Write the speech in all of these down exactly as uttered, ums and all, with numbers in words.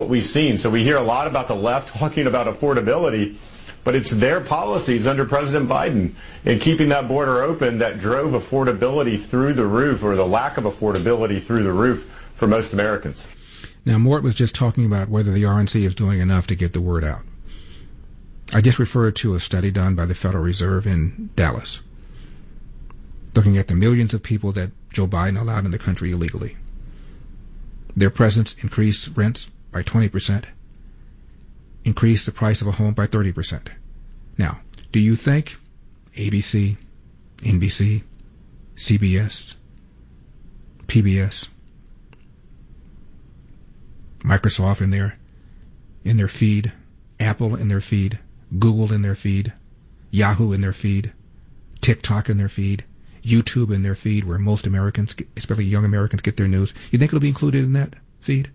we've seen. So we hear a lot about the left talking about affordability, but it's their policies under President Biden in keeping that border open that drove affordability through the roof, or the lack of affordability through the roof for most Americans. Now, Mort was just talking about whether the R N C is doing enough to get the word out. I just referred to a study done by the Federal Reserve in Dallas, looking at the millions of people that Joe Biden allowed in the country illegally. Their presence increased rents by twenty percent, increased the price of a home by thirty percent. Now, do you think A B C, N B C, C B S, P B S, Microsoft in their in their feed, Apple in their feed, Google in their feed, Yahoo in their feed, TikTok in their feed, YouTube in their feed, where most Americans, especially young Americans, get their news, you think it'll be included in that feed?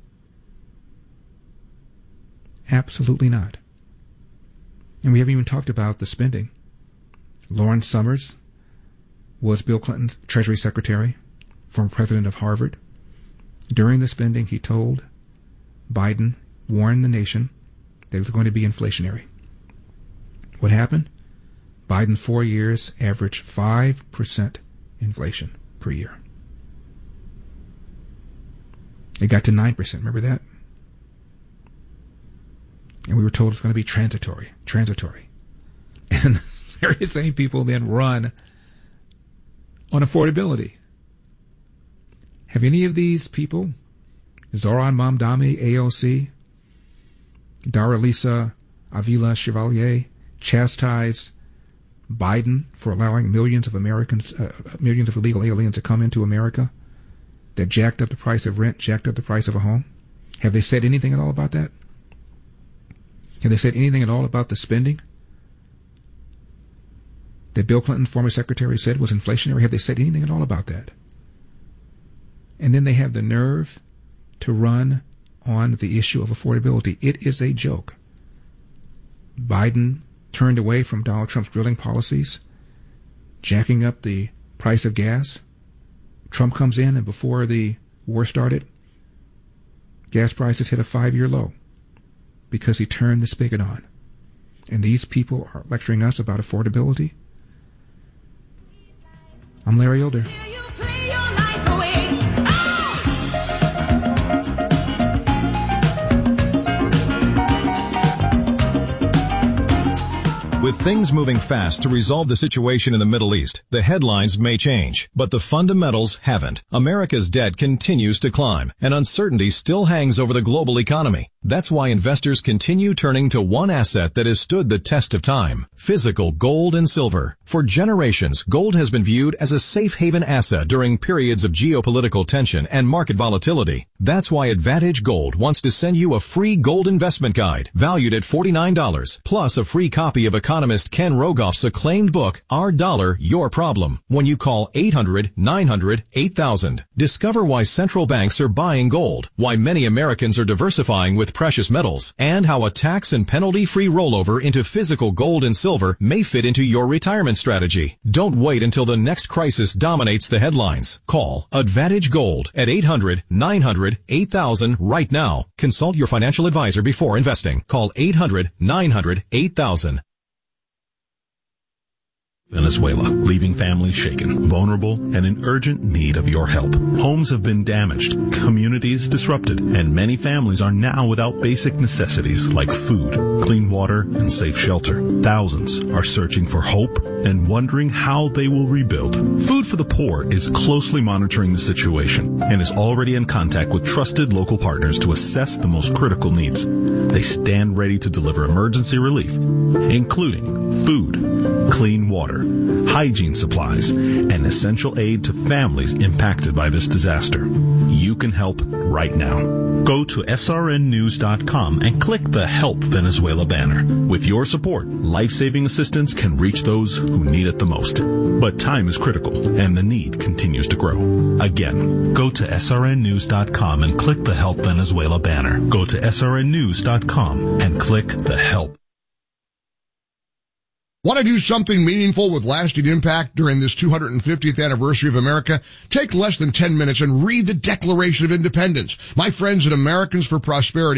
Absolutely not. And we haven't even talked about the spending. Lawrence Summers was Bill Clinton's Treasury Secretary, former president of Harvard. During the spending, he told Biden, warned the nation that it was going to be inflationary. What happened? Biden, four years, averaged five percent inflation per year. It got to nine percent. Remember that? And we were told it's going to be transitory, transitory. And the very same people then run on affordability. Have any of these people, Zoran Mamdani, A O C, Daralisa Avila Chevalier, chastised Biden for allowing millions of Americans, uh, millions of illegal aliens to come into America, that jacked up the price of rent, jacked up the price of a home? Have they said anything at all about that? Have they said anything at all about the spending that Bill Clinton, former secretary, said was inflationary? Have they said anything at all about that? And then they have the nerve to run on the issue of affordability. It is a joke. Biden turned away from Donald Trump's drilling policies, jacking up the price of gas. Trump comes in, and before the war started, gas prices hit a five-year low because he turned the spigot on. And these people are lecturing us about affordability. I'm Larry Elder. With things moving fast to resolve the situation in the Middle East, the headlines may change, but the fundamentals haven't. America's debt continues to climb, and uncertainty still hangs over the global economy. That's why investors continue turning to one asset that has stood the test of time: physical gold and silver. For generations, gold has been viewed as a safe haven asset during periods of geopolitical tension and market volatility. That's why Advantage Gold wants to send you a free gold investment guide valued at forty-nine dollars, plus a free copy of economist Ken Rogoff's acclaimed book, Our Dollar, Your Problem, when you call eight hundred, nine hundred, eight thousand. Discover why central banks are buying gold, why many Americans are diversifying with precious metals, and how a tax and penalty-free rollover into physical gold and silver may fit into your retirement strategy. Don't wait until the next crisis dominates the headlines. Call Advantage Gold at eight hundred, nine hundred, eight thousand right now. Consult your financial advisor before investing. Call eight hundred, nine hundred, eight thousand. Venezuela, leaving families shaken, vulnerable, and in urgent need of your help. Homes have been damaged, communities disrupted, and many families are now without basic necessities like food, clean water, and safe shelter. Thousands are searching for hope and wondering how they will rebuild. Food for the Poor is closely monitoring the situation and is already in contact with trusted local partners to assess the most critical needs. They stand ready to deliver emergency relief, including food, clean water, hygiene supplies, and essential aid to families impacted by this disaster. You can help right now. Go to S R N news dot com and click the Help Venezuela banner. With your support, life-saving assistance can reach those who need it the most. But time is critical, and the need continues to grow. Again, go to S R N news dot com and click the Help Venezuela banner. Go to S R N news dot com and click the Help. Want to do something meaningful with lasting impact during this two hundred fiftieth anniversary of America? Take less than ten minutes and read the Declaration of Independence. My friends at Americans for Prosperity